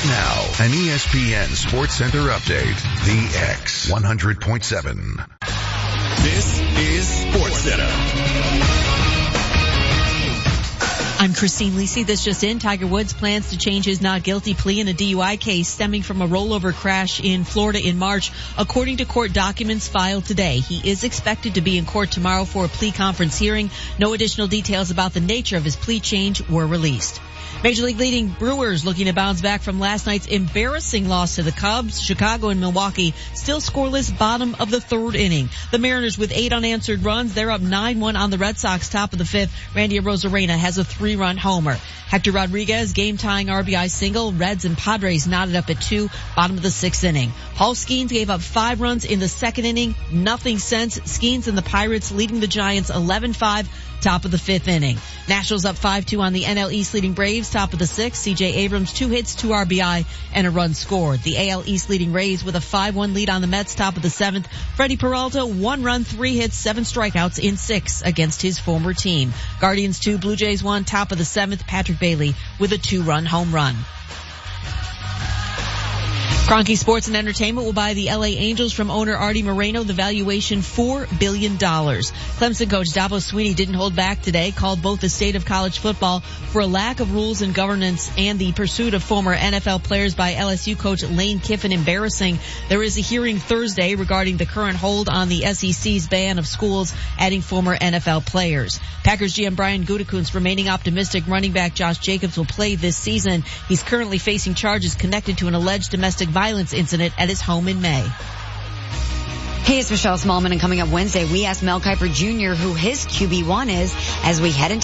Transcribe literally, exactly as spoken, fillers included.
Now, an E S P N Sports Center update. The X one hundred point seven. This is Sports Center. I'm Christine Lisi. This just in. Tiger Woods plans to change his not guilty plea in a D U I case stemming from a rollover crash in Florida in March. According to court documents filed today, he is expected to be in court tomorrow for a plea conference hearing. No additional details about the nature of his plea change were released. Major League leading Brewers looking to bounce back from last night's embarrassing loss to the Cubs. Chicago and Milwaukee still scoreless bottom of the third inning. The Mariners with eight unanswered runs. They're up nine one on the Red Sox top of the fifth. Randy Arozarena has a three-run homer. Hector Rodriguez game-tying R B I single. Reds and Padres knotted up at two, bottom of the sixth inning. Paul Skeens gave up five runs in the second inning. Nothing since. Skeens and the Pirates leading the Giants eleven five. Top of the fifth inning. Nationals up five two on the N L East leading Braves, top of the sixth. C J Abrams, two hits, two R B I, and a run scored. The A L East leading Rays with a five one lead on the Mets, top of the seventh. Freddie Peralta, one run, three hits, seven strikeouts in six against his former team. Guardians two, Blue Jays one, top of the seventh. Patrick Bailey with a two-run home run. Kroenke Sports and Entertainment will buy the L A Angels from owner Artie Moreno. The valuation four billion dollars. Clemson coach Dabo Swinney didn't hold back today, called both the state of college football for a lack of rules and governance and the pursuit of former N F L players by L S U coach Lane Kiffin embarrassing. There is a hearing Thursday regarding the current hold on the S E C's ban of schools adding former N F L players. Packers G M Brian Gutekunst remaining optimistic running back Josh Jacobs will play this season. He's currently facing charges connected to an alleged domestic violence incident at his home in May. Hey, it's Michelle Smallman, and coming up Wednesday, we asked Mel Kiper Junior who his Q B one is as we head into